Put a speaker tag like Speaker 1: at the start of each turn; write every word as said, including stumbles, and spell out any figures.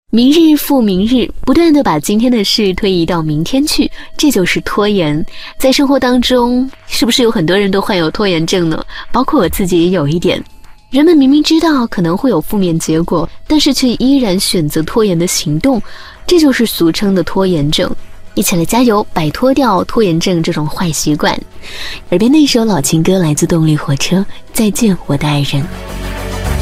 Speaker 1: 明日复明日，不断地把今天的事推移到明天去，这就是拖延。在生活当中，是不是有很多人都患有拖延症呢？包括我自己也有一点。人们明明知道可能会有负面结果，但是却依然选择拖延的行动，这就是俗称的拖延症。一起来加油，摆脱掉拖延症这种坏习惯。耳边的一首老情歌来自动力火车，再见我的爱人。